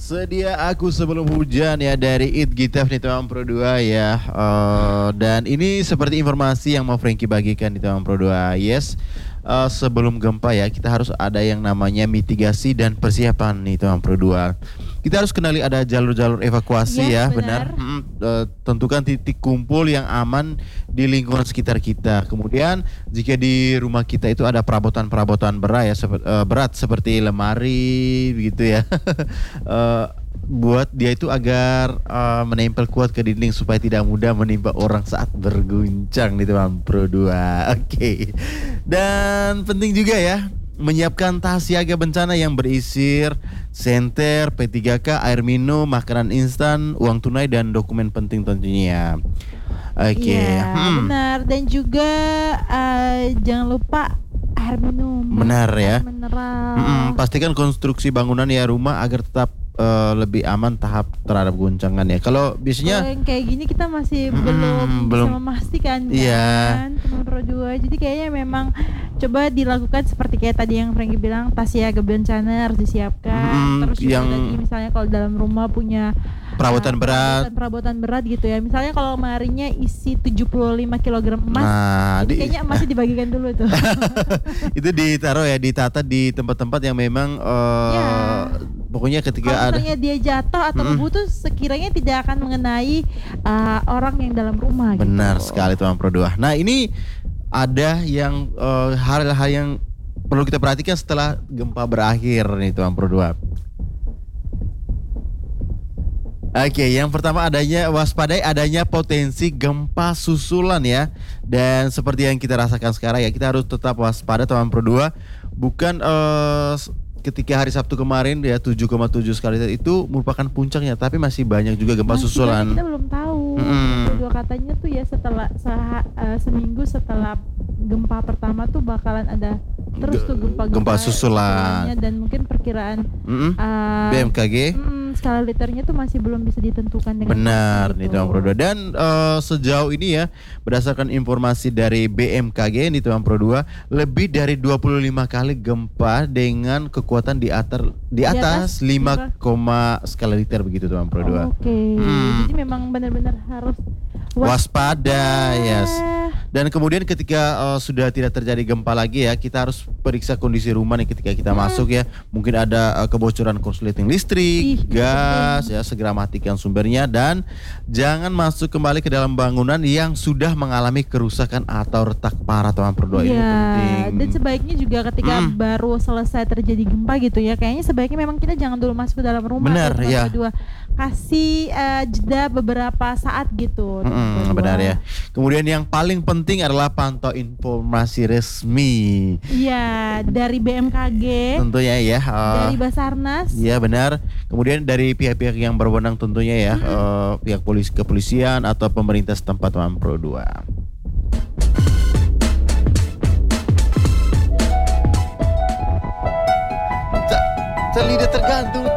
Sedia aku sebelum hujan ya dari It Gitaf nih teman Pro 2 ya. Dan ini seperti informasi yang mau Frankie bagikan di teman Pro 2. Yes. Sebelum gempa ya kita harus ada yang namanya mitigasi dan persiapan nih teman Pro 2. Kita harus kenali ada jalur-jalur evakuasi Yes, ya, benar. tentukan titik kumpul yang aman di lingkungan sekitar kita. Kemudian jika di rumah kita itu ada perabotan-perabotan berat seperti lemari begitu ya. Buat dia itu agar menempel kuat ke dinding supaya tidak mudah menimpa orang saat berguncang nih teman Pro 2. Oke. Dan penting juga ya menyiapkan tas siaga bencana yang berisi senter, P3K, air minum, makanan instan, uang tunai dan dokumen penting tentunya. Oke. Iya, benar. Dan juga jangan lupa air minum. Benar ya. Air mineral. Pastikan konstruksi bangunan ya rumah agar tetap lebih aman tahap terhadap guncangan ya. Kalau biasanya Kalau yang kayak gini kita masih belum bisa memastikan kan, Iya. teman Pro 2. Jadi kayaknya memang coba dilakukan seperti kayak tadi yang Frankie bilang, tas siaga bencana harus disiapkan. Terus juga tadi misalnya kalau dalam rumah punya perabotan berat gitu ya. Misalnya kalau lemarinya isi 75 kg emas, kayaknya emasnya dibagikan dulu tuh. Itu ditaruh ya, ditata di tempat-tempat yang memang pokoknya ketika kalau misalnya dia jatuh atau rubuh tuh sekiranya tidak akan mengenai orang yang dalam rumah. Benar gitu. sekali teman Pro 2. Nah ini ada yang hal-hal yang perlu kita perhatikan setelah gempa berakhir nih teman Pro 2. Oke, yang pertama waspadai adanya potensi gempa susulan ya. Dan seperti yang kita rasakan sekarang ya, kita harus tetap waspada teman Pro 2. Bukan ketika hari Sabtu kemarin ya 7,7 skala itu merupakan puncaknya, tapi masih banyak juga gempa susulan. Kita belum tahu. Kedua katanya tuh ya setelah seminggu setelah gempa pertama tuh bakalan ada terus tuh gempa susulan. Dan mungkin perkiraan BMKG skala liternya tuh masih belum bisa ditentukan dengan benar nih teman Pro 2. Dan sejauh ini ya berdasarkan informasi dari BMKG nih teman Pro 2, lebih dari 25 kali gempa dengan kekuatan di atas 5, skala liter begitu teman Pro 2. Oke. Jadi memang benar-benar harus waspada, yes. Dan kemudian ketika sudah tidak terjadi gempa lagi ya, kita harus periksa kondisi rumah nih ketika kita masuk ya. Mungkin ada kebocoran korsleting listrik, gas ya, segera matikan sumbernya dan jangan masuk kembali ke dalam bangunan yang sudah mengalami kerusakan atau retak parah teman Pro 2. Ini penting. Dan sebaiknya juga ketika baru selesai terjadi gempa gitu ya, kayaknya sebaiknya memang kita jangan dulu masuk ke dalam rumah. Benar ya. Kasih jeda beberapa saat gitu. Benar ya. Kemudian yang paling penting adalah pantau informasi resmi. Iya, dari BMKG. Tentunya ya. Dari Basarnas. Iya benar. Kemudian dari pihak-pihak yang berwenang tentunya ya, pihak kepolisian atau pemerintah setempat teman Pro 2. Lidah tergantung